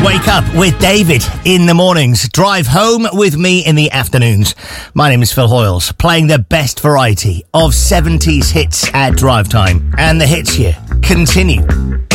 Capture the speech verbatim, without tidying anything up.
Wake up with David in the mornings. Drive home with me in the afternoons. My name is Phil Hoyles, playing the best variety of seventies hits at drive time. And the hits here continue.